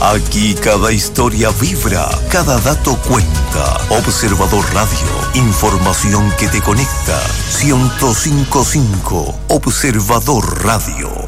Aquí cada historia vibra, cada dato cuenta. Observador Radio, información que te conecta. 105.5 Observador Radio.